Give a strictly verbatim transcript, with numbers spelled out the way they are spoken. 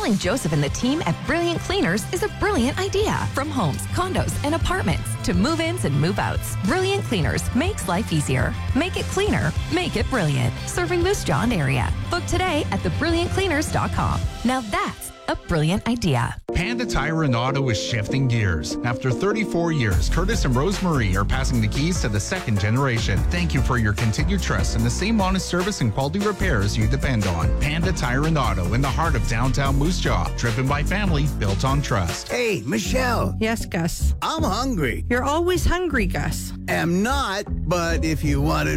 Calling Joseph and the team at Brilliant Cleaners is a brilliant idea. From homes, condos, and apartments to move-ins and move-outs, Brilliant Cleaners makes life easier. Make it cleaner. Make it brilliant. Serving Moose Jaw area. Book today at the brilliant cleaners dot com. Now that's a brilliant idea. Panda Tire and Auto is shifting gears. After thirty-four years, Curtis and Rosemarie are passing the keys to the second generation. Thank you for your continued trust and the same honest service and quality repairs you depend on. Panda Tire and Auto in the heart of downtown Moose Jaw. Driven by family, built on trust. Hey, Michelle. Yes, Gus. I'm hungry. You're always hungry, Gus. Am not, but if you want to